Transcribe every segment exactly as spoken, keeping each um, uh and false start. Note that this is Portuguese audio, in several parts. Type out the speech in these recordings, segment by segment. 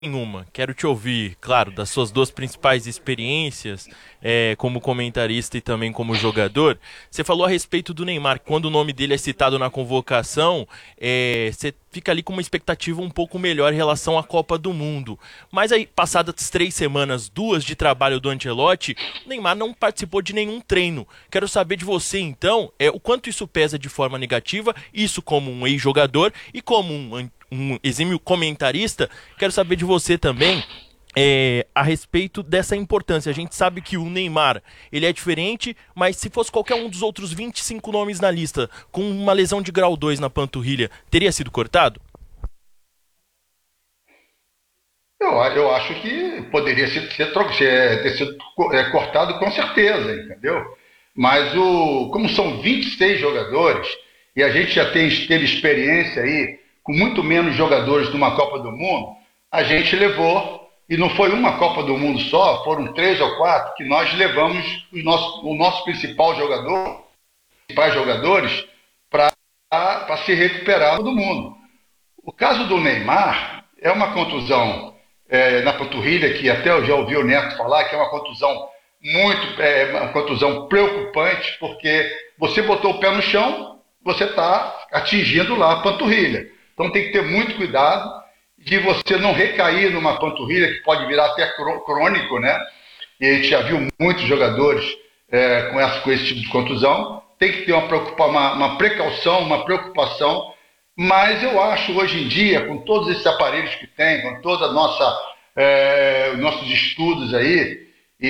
Nenhuma. Quero te ouvir, claro, das suas duas principais experiências, é, como comentarista e também como jogador. Você falou a respeito do Neymar, quando o nome dele é citado na convocação, é, você fica ali com uma expectativa um pouco melhor em relação à Copa do Mundo. Mas aí, passadas três semanas, duas de trabalho do Ancelotti, o Neymar não participou de nenhum treino. Quero saber de você, então, é, o quanto isso pesa de forma negativa, isso como um ex-jogador e como um um exímio comentarista. Quero saber de você também é, a respeito dessa importância. A gente sabe que o Neymar, ele é diferente, mas se fosse qualquer um dos outros vinte e cinco nomes na lista com uma lesão de grau dois na panturrilha, teria sido cortado? Eu, eu acho que poderia ser, ser, tro- ser- ter sido co- é, cortado com certeza, entendeu? Mas o, como são vinte e seis jogadores e a gente já tem, teve experiência aí com muito menos jogadores numa Copa do Mundo, a gente levou, e não foi uma Copa do Mundo só, foram três ou quatro que nós levamos os nossos- o nosso principal jogador, principais jogadores, para se recuperar do mundo. O caso do Neymar é uma contusão é, na panturrilha, que até eu já ouvi o Neto falar, que é uma contusão muito, é, uma contusão preocupante, porque você botou o pé no chão, você está atingindo lá a panturrilha. Então tem que ter muito cuidado de você não recair numa panturrilha que pode virar até crônico, né? E a gente já viu muitos jogadores é, com, essa, com esse tipo de contusão. Tem que ter uma, preocupa- uma, uma precaução, uma preocupação, mas eu acho hoje em dia, com todos esses aparelhos que tem, com toda a nossa, é, nossos estudos aí,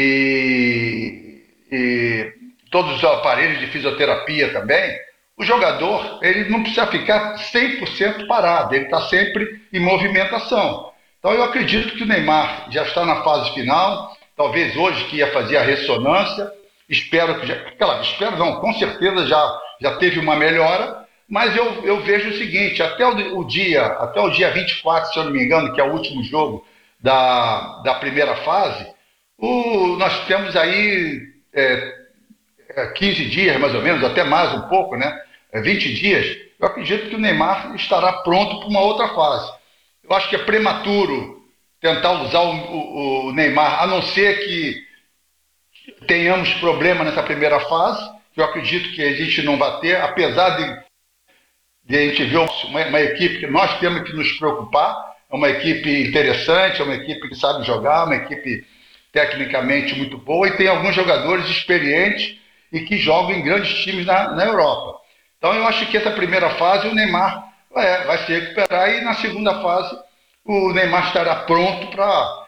e, e todos os aparelhos de fisioterapia também, o jogador ele não precisa ficar cem por cento parado, ele está sempre em movimentação. Então eu acredito que o Neymar já está na fase final, talvez hoje que ia fazer a ressonância, espero que já, claro, espero não, com certeza já, já teve uma melhora, mas eu, eu vejo o seguinte, até o, o dia, até o dia vinte e quatro, se eu não me engano, que é o último jogo da, da primeira fase, o, nós temos aí é, é, quinze dias, mais ou menos, até mais um pouco, né? É, vinte dias, eu acredito que o Neymar estará pronto para uma outra fase. Eu acho que é prematuro tentar usar o, o, o Neymar, a não ser que tenhamos problema nessa primeira fase, que eu acredito que a gente não vai ter, apesar de, de a gente ver uma, uma equipe que nós temos que nos preocupar, é uma equipe interessante, é uma equipe que sabe jogar, uma equipe tecnicamente muito boa e tem alguns jogadores experientes e que jogam em grandes times na, na Europa. Então eu acho que essa primeira fase o Neymar é, vai se recuperar e na segunda fase o Neymar estará pronto para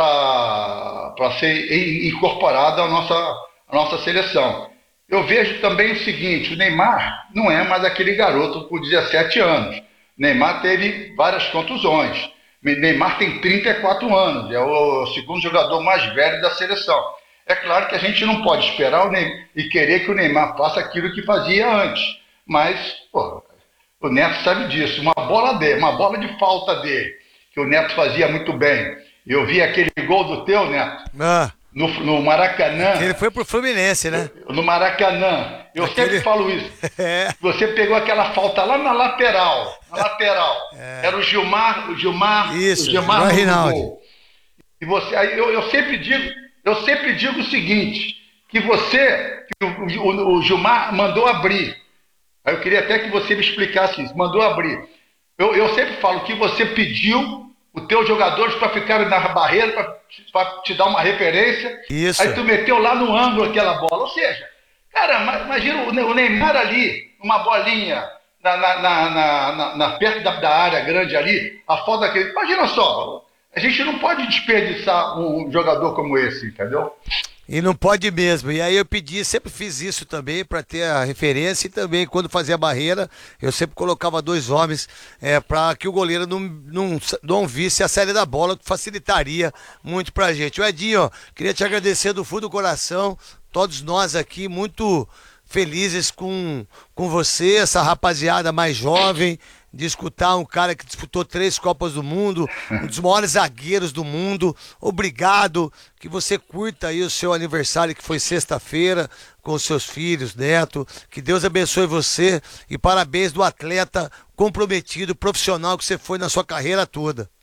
para ser incorporado à nossa, à nossa seleção. Eu vejo também o seguinte, o Neymar não é mais aquele garoto com dezessete anos. Neymar teve várias contusões. Neymar tem trinta e quatro anos, é o segundo jogador mais velho da seleção. É claro que a gente não pode esperar o Neymar, e querer que o Neymar faça aquilo que fazia antes. Mas, pô, o Neto sabe disso. Uma bola dele, uma bola de falta dele, que o Neto fazia muito bem. Eu vi aquele gol do teu, Neto, Ah, no, no Maracanã. ele foi pro Fluminense, né? No Maracanã. Eu Aquele... sempre falo isso. É. Você pegou aquela falta lá na lateral. Na lateral. É. Era o Gilmar, o Gilmar, Isso, o Gilmar Gilmar no Rinaldi. gol. E você, aí eu, eu sempre digo, eu sempre digo o seguinte, que você, que o, o, o Gilmar mandou abrir. Aí eu queria até que você me explicasse isso, mandou abrir. Eu, eu sempre falo que você pediu os teus jogadores para ficarem na barreira, para te dar uma referência. Isso. Aí tu meteu lá no ângulo aquela bola. Ou seja, cara, imagina o Neymar ali, uma bolinha, na, na, na, na, na perto da, da área grande ali, a falta daquele. Imagina só, a gente não pode desperdiçar um jogador como esse, entendeu? E não pode mesmo. E aí eu pedi, sempre fiz isso também para ter a referência e também quando fazia a barreira, eu sempre colocava dois homens é, para que o goleiro não, não, não visse a saída da bola, que facilitaria muito pra gente. O Edinho, ó, queria te agradecer do fundo do coração, todos nós aqui muito felizes com, com você, essa rapaziada mais jovem, de escutar um cara que disputou três Copas do Mundo, um dos maiores zagueiros do mundo. Obrigado, que você curta aí o seu aniversário, que foi sexta-feira, com os seus filhos, neto. Que Deus abençoe você e parabéns do atleta comprometido, profissional que você foi na sua carreira toda.